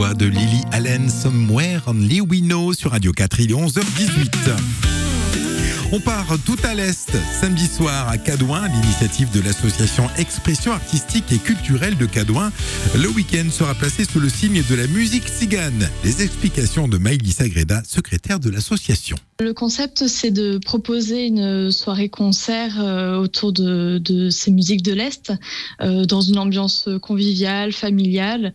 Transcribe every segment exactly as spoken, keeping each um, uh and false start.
De Lily Allen, Somewhere Only We Know sur Radio quatre, il est onze heures dix-huit. On part tout à l'est, samedi soir à Cadouin, à l'initiative de l'association Expression artistique et culturelle de Cadouin. Le week-end sera placé sous le signe de la musique tzigane. Les explications de Maïlis Agreda, secrétaire de l'association. Le concept, c'est de proposer une soirée-concert euh, autour de, de ces musiques de l'Est, euh, dans une ambiance conviviale, familiale,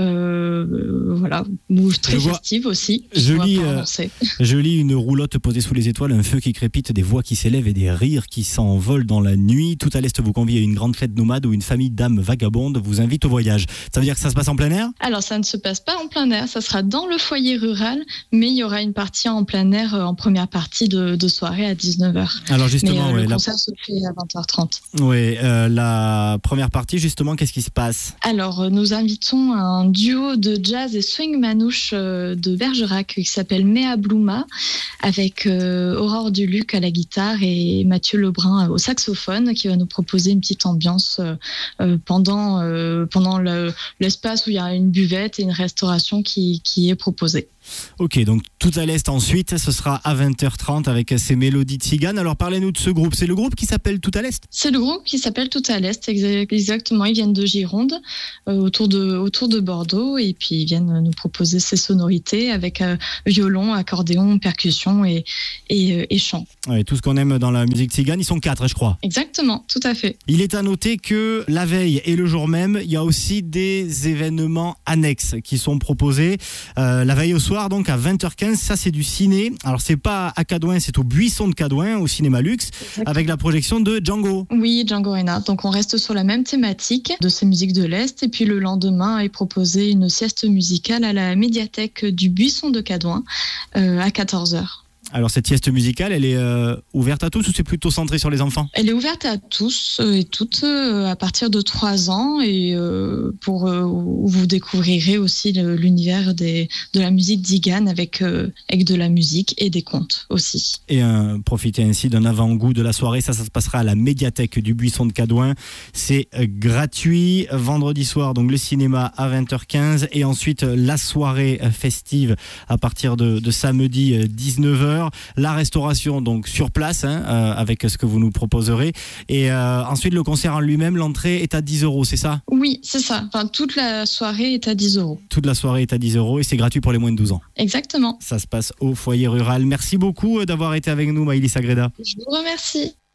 euh, voilà, très je festive vois, aussi. Je, je, lis, euh, je lis une roulotte posée sous les étoiles, un feu qui crépite, des voix qui s'élèvent et des rires qui s'envolent dans la nuit. Tout à l'Est vous convie à une grande fête nomade où une famille d'âmes vagabondes vous invite au voyage. Ça veut dire que ça se passe en plein air ? Alors, ça ne se passe pas en plein air, ça sera dans le foyer rural, mais il y aura une partie en plein air en première partie de, de soirée à dix-neuf heures. Alors justement, mais, euh, ouais, le la... concert se fait à vingt heures trente. Oui, euh, la première partie, justement, qu'est-ce qui se passe ? Alors, nous invitons un duo de jazz et swing manouche de Bergerac qui s'appelle Mea Bluma, avec euh, Aurore Duluc à la guitare et Mathieu Lebrun au saxophone, qui va nous proposer une petite ambiance euh, pendant, euh, pendant le, l'espace où il y a une buvette et une restauration qui, qui est proposée. Ok, donc tout à l'Est ensuite, ce sera à vingt heures trente avec ces mélodies tziganes. Alors parlez-nous de ce groupe, c'est le groupe qui s'appelle Tout à l'Est ? C'est le groupe qui s'appelle Tout à l'Est, exactement, ils viennent de Gironde, euh, autour, de, autour de Bordeaux, et puis ils viennent nous proposer ces sonorités avec euh, violon, accordéon, percussion et, et, euh, et chant. Ouais, tout ce qu'on aime dans la musique tzigane, ils sont quatre je crois. Exactement, tout à fait. Il est à noter que la veille et le jour même, il y a aussi des événements annexes qui sont proposés. Euh, la veille au soir, donc à vingt heures quinze, ça c'est du ciné. Alors c'est pas à Cadouin, c'est au Buisson de Cadouin, au cinéma luxe, exactement, avec la projection de Django. Oui, Django Reinhardt. Donc on reste sur la même thématique de ces musiques de l'Est, et puis le lendemain est proposé une sieste musicale à la médiathèque du Buisson de Cadouin euh, à quatorze heures. Alors cette sieste musicale, elle est euh, ouverte à tous ou c'est plutôt centré sur les enfants ? Elle est ouverte à tous et toutes euh, à partir de trois ans, et euh, pour euh, où vous découvrirez aussi le, l'univers des, de la musique tzigane avec, euh, avec de la musique et des contes aussi. Et euh, profitez ainsi d'un avant-goût de la soirée. Ça, ça se passera à la médiathèque du Buisson de Cadouin. C'est euh, gratuit. Vendredi soir, donc le cinéma à vingt heures quinze, et ensuite euh, la soirée euh, festive à partir de, de samedi euh, dix-neuf heures. La restauration donc sur place, hein, euh, avec ce que vous nous proposerez, et euh, ensuite le concert en lui-même, l'entrée est à dix euros, c'est ça ? Oui, c'est ça, enfin, toute la soirée est à dix euros. Toute la soirée est à dix euros et c'est gratuit pour les moins de douze ans. Exactement. Ça se passe au foyer rural. Merci beaucoup d'avoir été avec nous, Maïlis Agreda. Je vous remercie.